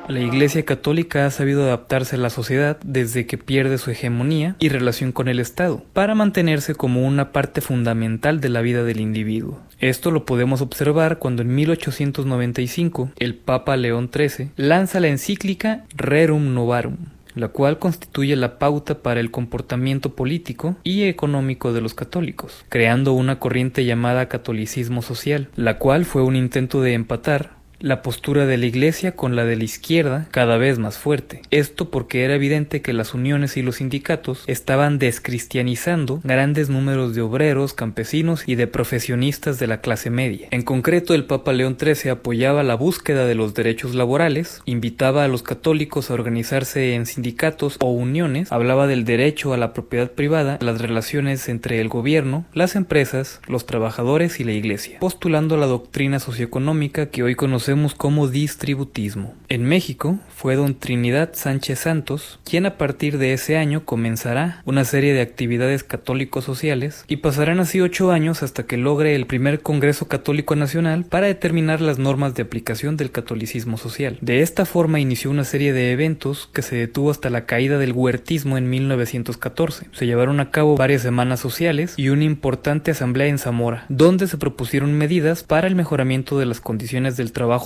La Iglesia Católica ha sabido adaptarse a la sociedad desde que pierde su hegemonía y relación con el Estado, para mantenerse como una parte fundamental de la vida del individuo. Esto lo podemos observar cuando en 1895 el Papa León XIII lanza la encíclica Rerum Novarum, la cual constituye la pauta para el comportamiento político y económico de los católicos, creando una corriente llamada catolicismo social, la cual fue un intento de empatar la postura de la Iglesia con la de la izquierda cada vez más fuerte. Esto porque era evidente que las uniones y los sindicatos estaban descristianizando grandes números de obreros, campesinos y de profesionistas de la clase media. En concreto, el Papa León XIII apoyaba la búsqueda de los derechos laborales, invitaba a los católicos a organizarse en sindicatos o uniones, hablaba del derecho a la propiedad privada, las relaciones entre el gobierno, las empresas, los trabajadores y la Iglesia, postulando la doctrina socioeconómica que hoy conocemos como distributismo. En México fue don Trinidad Sánchez Santos quien a partir de ese año comenzará una serie de actividades católicos sociales y pasarán así 8 años hasta que logre el primer Congreso Católico Nacional para determinar las normas de aplicación del catolicismo social. De esta forma inició una serie de eventos que se detuvo hasta la caída del huertismo en 1914. Se llevaron a cabo varias semanas sociales y una importante asamblea en Zamora, donde se propusieron medidas para el mejoramiento de las condiciones del trabajo